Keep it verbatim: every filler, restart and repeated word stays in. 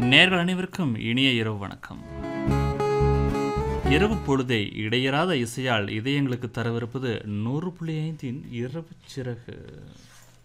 நேர்கள் அனைவருக்கும் இனிய இரவு வணக்கம். இரவு பொழுதை இடையறாத இசையால் இதயங்களுக்கு தரவிருப்பது நூறு புள்ளி ஐந்தின் இரவு சிறகு.